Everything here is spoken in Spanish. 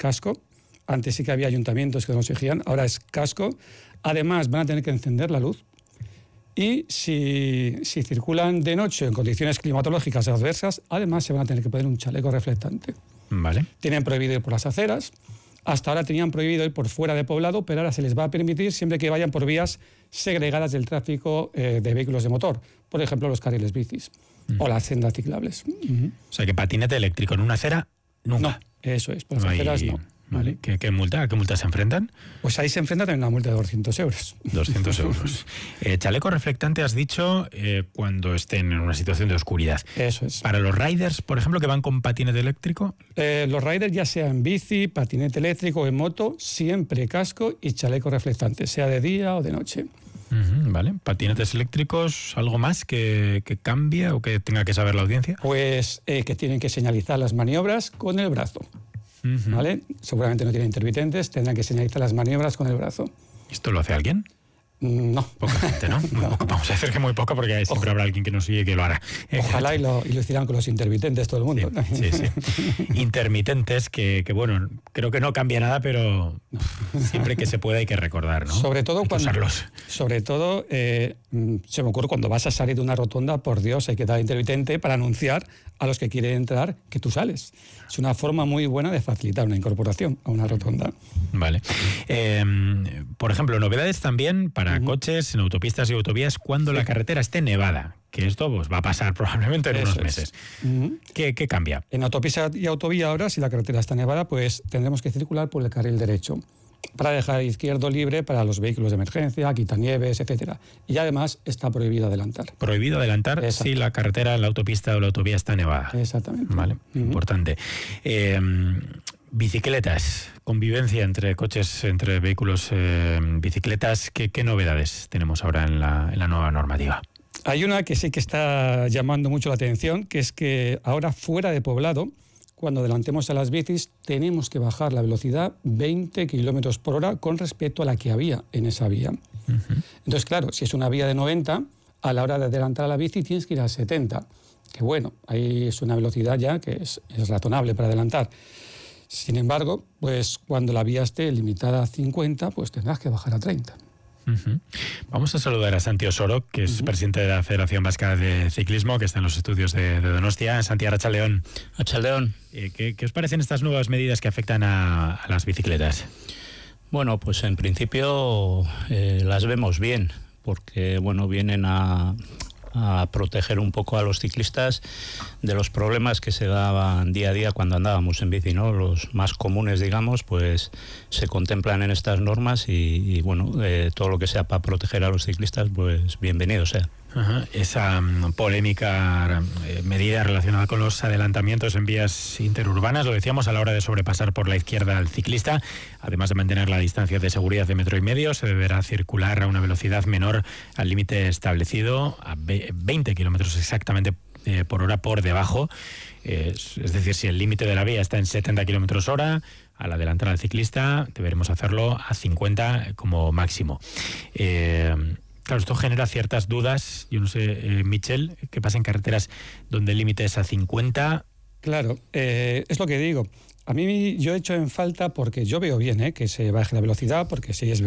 casco. Antes sí que había ayuntamientos que nos exigían, ahora es casco. Además, van a tener que encender la luz. Y si circulan de noche en condiciones climatológicas adversas, además se van a tener que poner un chaleco reflectante. Vale. Tienen prohibido ir por las aceras. Hasta ahora tenían prohibido ir por fuera de poblado, pero ahora se les va a permitir siempre que vayan por vías segregadas del tráfico de vehículos de motor. Por ejemplo, los carriles bicis o las sendas ciclables. O sea, que patinete eléctrico en una acera, nunca. No, eso es, por las aceras no. Vale. ¿Qué multa? ¿A qué multa se enfrentan? Pues ahí se enfrenta también una multa de 200 euros. 200 euros. Chaleco reflectante has dicho cuando estén en una situación de oscuridad. Eso es. Para los riders, por ejemplo, que van con patinete eléctrico. Los riders, ya sea en bici, patinete eléctrico o en moto, siempre casco y chaleco reflectante, sea de día o de noche. Vale. ¿Patinetes eléctricos, algo más que cambie o que tenga que saber la audiencia? Pues que tienen que señalizar las maniobras con el brazo. ¿Vale? Seguramente no tienen intermitentes, tendrán que señalizar las maniobras con el brazo. ¿Esto lo hace alguien? No. Poca gente, ¿no? No. Vamos a decir que muy poca porque siempre habrá alguien que nos sigue que lo hará. Ojalá y lo hicieran con los intermitentes todo el mundo. Sí. Intermitentes que, bueno, creo que no cambia nada, pero siempre que se pueda hay que recordar, ¿no? Sobre todo hay que cuando... usarlos. Sobre todo, se me ocurre cuando vas a salir de una rotonda, por Dios, hay que dar intermitente para anunciar a los que quieren entrar que tú sales. Es una forma muy buena de facilitar una incorporación a una rotonda. Vale. Por ejemplo, novedades también para coches en autopistas y autovías cuando la carretera esté nevada, que esto pues, va a pasar probablemente en unos meses. ¿Qué cambia? En autopista y autovía ahora, si la carretera está nevada, pues tendremos que circular por el carril derecho para dejar el izquierdo libre para los vehículos de emergencia, quitanieves, etcétera. Y además está prohibido adelantar. Prohibido adelantar si la carretera, la autopista o la autovía está nevada. Exactamente. Vale, importante. Bicicletas, convivencia entre coches, entre vehículos, bicicletas. ¿Qué novedades tenemos ahora en la nueva normativa? Hay una que sí que está llamando mucho la atención, que es que ahora fuera de poblado, cuando adelantemos a las bicis, tenemos que bajar la velocidad 20 kilómetros por hora con respecto a la que había en esa vía. Entonces, claro, si es una vía de 90, a la hora de adelantar a la bici tienes que ir a 70. Que bueno, ahí es una velocidad ya que es razonable para adelantar. Sin embargo, pues cuando la vía esté limitada a 50, pues tendrás que bajar a 30. Vamos a saludar a Santi Osoro, que es presidente de la Federación Vasca de Ciclismo, que está en los estudios de Donostia. Santi, arratsaldeon. Arratsaldeon. ¿Qué os parecen estas nuevas medidas que afectan a las bicicletas? Bueno, pues en principio las vemos bien, porque bueno, vienen a proteger un poco a los ciclistas de los problemas que se daban día a día cuando andábamos en bici, ¿no? Los más comunes, digamos, pues se contemplan en estas normas y bueno, todo lo que sea para proteger a los ciclistas, pues bienvenido sea. Esa polémica medida relacionada con los adelantamientos en vías interurbanas, lo decíamos, a la hora de sobrepasar por la izquierda al ciclista, además de mantener la distancia de seguridad de 1,5 metros, se deberá circular a una velocidad menor al límite establecido, a 20 kilómetros exactamente por hora por debajo. Es decir, si el límite de la vía está en 70 kilómetros hora, al adelantar al ciclista deberemos hacerlo a 50 como máximo. Claro, esto genera ciertas dudas. Yo no sé, Michel, ¿qué pasa en carreteras donde el límite es a 50? Claro, es lo que digo. A mí yo he hecho en falta porque yo veo bien que se baje la velocidad, porque sí es